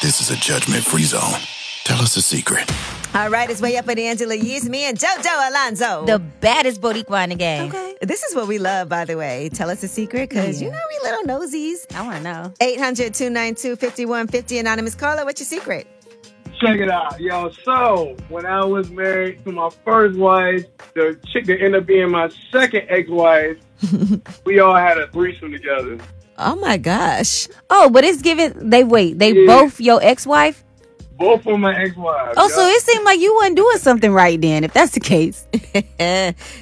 This is a judgment-free zone. Tell us a secret. All right, it's Way Up with Angela Yee, me and JoJo Alonzo. The baddest Boricua in the game. Okay. This is what we love, by the way. Tell us a secret, because you know we little nosies. I want to know. 800-292-5150. Anonymous caller, what's your secret? Check it out, yo. So, when I was married to my first wife, the chick that ended up being my second ex-wife, we all had a threesome together. Oh, my gosh. Oh, but it's given. They both your ex-wife? Both of my ex-wives. Oh, so it seemed like you weren't doing something right then, if that's the case.